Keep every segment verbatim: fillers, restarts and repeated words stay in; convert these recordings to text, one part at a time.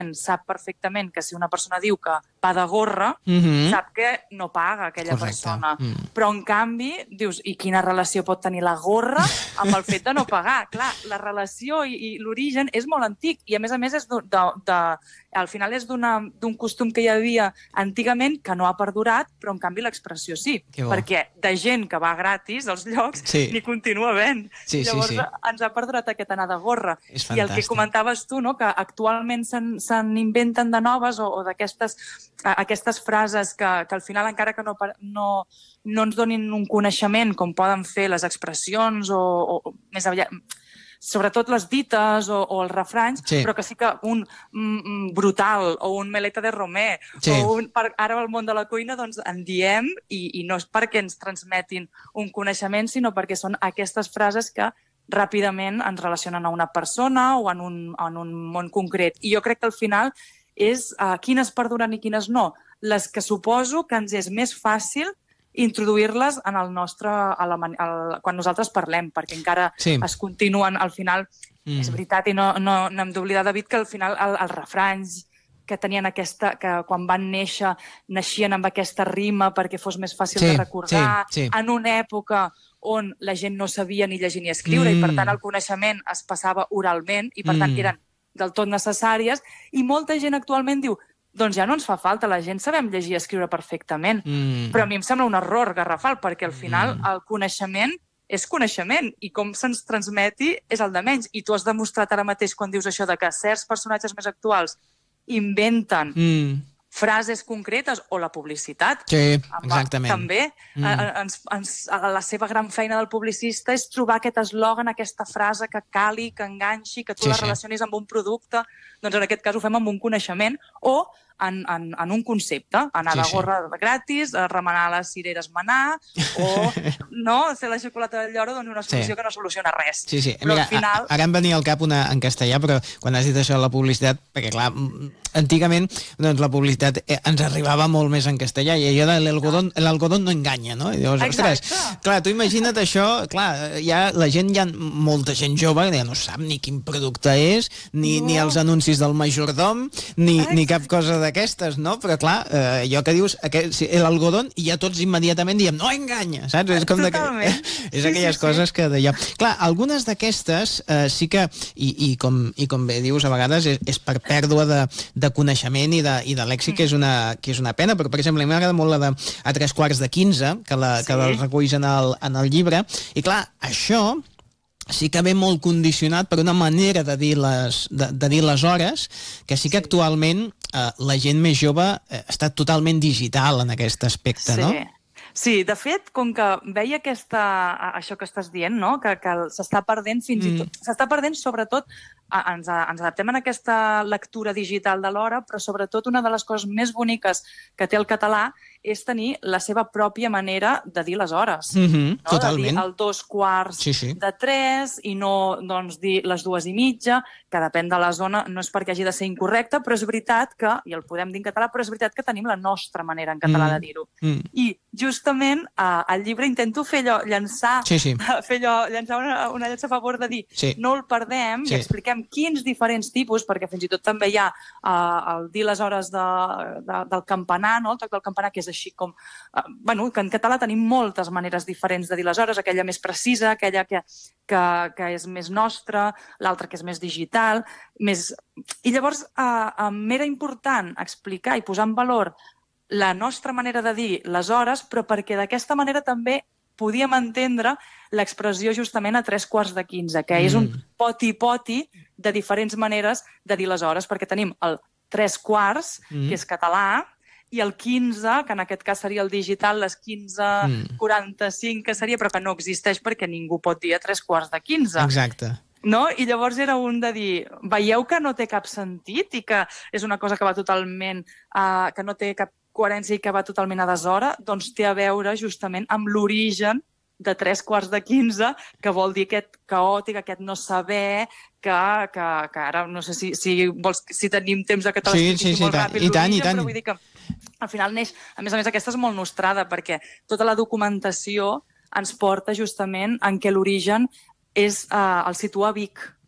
sap perfectament que si una persona diu que va de gorra, Mhm. sap que no paga aquella Correcte. persona. Mm. Però, en canvi, dius, i quina relació pot tenir la gorra amb el fet de no pagar? Clar, la relació i, i l'origen és molt antic i, a més a més, és de, de, de, al final és d'una- d'un costum que hi havia antigament que no ha perdurat, però, en canvi, l'expressió sí. Que bo. Perquè de gent que va gratis als llocs Sí. n'hi continua havent. Sí, sí, Llavors, sí. ens ha perdurat aquest anar de gorra. És I el que fantàstic. comentaves tu, no? Que actualment se'n se inventen de noves o, o d'aquestes a- aquestes frases que, que al final, encara que no, pa- no, no ens donin un coneixement com poden fer les expressions o, o, o més aviat, sobretot les dites o, o els refranys, Sí. però que sí que un mm, mm, brutal o un meleta de romer Sí. o un, per, ara al món de la cuina doncs en diem i, i no és perquè ens transmetin un coneixement, sinó perquè són aquestes frases que ràpidament ens relacionen a una persona o en un, en un món concret. I jo crec que al final és uh, quines perduren i quines no. Les que suposo que ens és més fàcil introduir-les en el nostre, a la, man- al, quan nosaltres parlem, perquè encara Sí. es continuen, al final, Mm. és veritat, i no, no, no hem d'oblidar, David, que al final el, els refranys que tenien aquesta, que quan van néixer naixien amb aquesta rima perquè fos més fàcil Sí, de recordar, sí, sí. en una època on la gent no sabia ni llegir ni escriure Mm. i, per tant, el coneixement es passava oralment i, per tant, Mm. eren del tot necessàries, i molta gent actualment diu doncs ja no ens fa falta, la gent sabem llegir i escriure perfectament. Mm. Però a mi em sembla un error garrafal, perquè al final Mm. el coneixement és coneixement i com se'ns transmeti és el de menys. I tu has demostrat ara mateix quan dius això de que certs personatges més actuals inventen Mm. frases concretes o la publicitat. Sí, Amb- exactament. També. Mm. Mm. Ens, ens, la seva gran feina del publicista és trobar aquest eslògan, aquesta frase que cali, que enganxi, que tu Sí, la sí. relacionis amb un producte. Doncs en aquest cas ho fem amb un coneixement o en, en, en un concepte. Anar Sí, de sí. gorra gratis, a remenar les cireres manar, o no, fer la xocolata del lloro, doncs una solució Sí. que no soluciona res. Sí, sí. Però Mira, al final... a- ara em venia al cap una en castellà, però quan has dit això de la publicitat, perquè clar, mm, antigament doncs, la publicitat eh, ens arribava molt més en castellà, i allò de l'algodón, l'algodón no enganya, no? I llavors, ostres, Exacte. clar, tu imagina't això, clar, ja la gent, hi ha molta gent jove que ja no sap ni quin producte és, ni, No. ni els anuncis del majordom, ni, ni cap Exacte. cosa d'aquestes, no? Però clar, eh, allò que dius, aquest, sí, l'algodón, i ja tots immediatament diem, no enganya, saps? És com de que, Totalment. és Sí, aquelles sí, sí. coses que deia... Clar, algunes d'aquestes eh, sí que, i, i, com, i com bé dius, a vegades és, és per pèrdua de, de coneixement i de, i de lèxic, que és, una, que és una pena, però, per exemple, a mi m'agrada molt la de A tres quarts de quinze, que la, Sí. que la reculls en el, en el llibre, i clar, això sí que ve molt condicionat per una manera de dir les, de, de dir les hores, que sí que Sí. actualment eh, la gent més jove eh, està totalment digital en aquest aspecte, no? Sí, de fet, com que veia aquesta, a- això que estàs dient, no? que, que el- s'està perdent fins Mm. i tot... S'està perdent sobretot... a- Ens, a- ens adaptem a aquesta lectura digital de l'hora, però sobretot una de les coses més boniques que té el català és tenir la seva pròpia manera de dir les hores. Mhm, no? totalment. De dir el dos quarts Sí, sí. de tres i no doncs, dir les dues i mitja, que depèn de la zona, no és perquè hagi de ser incorrecte, però és veritat que, i el podem dir en català, però és veritat que tenim la nostra manera en català Mm. de dir-ho. Mm. I justament eh, al llibre intento fer allò, llançar, Sí, sí. fer allò, llançar una, una llança a favor de dir Sí. no el perdem Sí. i expliquem quins diferents tipus, perquè fins i tot també hi ha eh, el dir les hores de, de, del campanar, no? El toc del campanar, que és així com... Eh, bueno, que en català tenim moltes maneres diferents de dir les hores, aquella més precisa, aquella que, que, que és més nostra, l'altra que és més digital, més... I llavors eh, eh, m'era important explicar i posar en valor la nostra manera de dir les hores, però perquè d'aquesta manera també podíem entendre l'expressió justament a tres quarts de quinze, que és un Mm. poti-poti de diferents maneres de dir les hores, perquè tenim el tres quarts, Mm. que és català, i el quinze, que en aquest cas seria el digital, les quinze Mm. quaranta-cinc, que seria, però que no existeix perquè ningú pot dir a tres quarts de quinze. Exacte. No? I llavors era un de dir, veieu que no té cap sentit i que és una cosa que va totalment, uh, que no té cap coherència i que va totalment a deshora? Doncs té a veure justament amb l'origen de tres quarts de quinze, que vol dir aquest caòtic, aquest no saber, que, que, que ara no sé si, si, vols, si tenim temps de que te Sí, l'expliqui sí, sí, molt i tant, ràpid i tant, i l'origen, tant. però vull dir que al final neix... A més a més, aquesta és molt nostrada, perquè tota la documentació ens porta justament en què l'origen és, eh, el situa a Vic,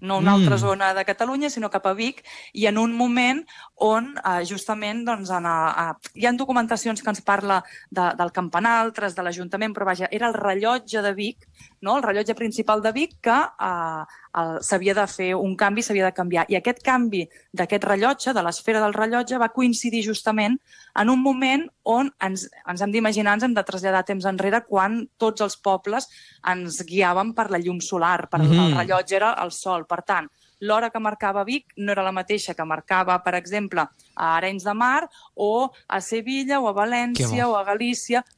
no una altra zona de Catalunya, sinó cap a Vic, i en un moment on eh, justament doncs, en, a, hi ha documentacions que ens parla de, del campanar, altres de l'Ajuntament, però vaja, era el rellotge de Vic, no? El rellotge principal de Vic, que eh, s'havia de fer un canvi, s'havia de canviar. I aquest canvi d'aquest rellotge, de l'esfera del rellotge, va coincidir justament en un moment on ens, ens hem d'imaginar, ens hem de traslladar temps enrere, quan tots els pobles ens guiàvem per la llum solar, per mm-hmm. el rellotge era el sol. Per tant, l'hora que marcava Vic no era la mateixa que marcava, per exemple, a Arenys de Mar o a Sevilla o a València o a Galícia,